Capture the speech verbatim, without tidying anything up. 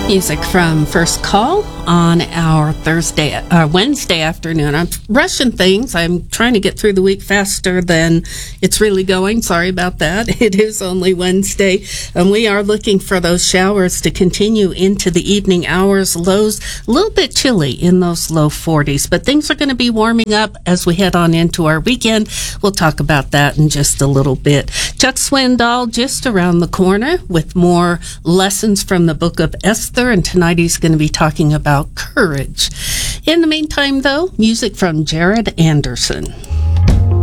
Music from First Call on our Thursday, uh, Wednesday afternoon. I'm rushing things. I'm trying to get through the week faster than it's really going. Sorry about that. It is only Wednesday, and we are looking for those showers to continue into the evening hours. Lows a little bit chilly in those low forties, but things are going to be warming up as we head on into our weekend. We'll talk about that in just a little bit. Chuck Swindoll just around the corner with more lessons from the book of Esther. And tonight he's going to be talking about courage. In the meantime, though, music from Jared Anderson.